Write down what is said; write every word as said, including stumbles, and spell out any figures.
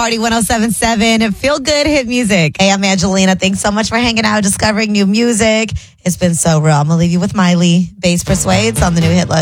Party one oh seven point seven. Feel good hit music. Hey, I'm Angelina. Thanks so much for hanging out, discovering new music. It's been so real. I'm going to leave you with Miley. Bass Persuades on the new hit list.